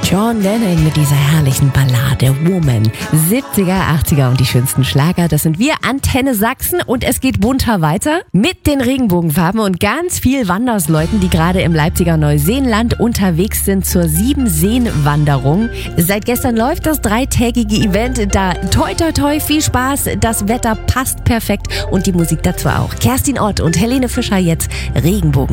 John Lennon mit dieser herrlichen Ballade Woman. 70er, 80er und die schönsten Schlager, das sind wir, Antenne Sachsen, und es geht bunter weiter mit den Regenbogenfarben und ganz viel Wandersleuten, die gerade im Leipziger Neuseenland unterwegs sind zur 7-Seen-Wanderung. Seit gestern läuft das 3-tägige Event, da toi toi toi, viel Spaß, das Wetter passt perfekt und die Musik dazu auch. Kerstin Ott und Helene Fischer jetzt Regenbogen.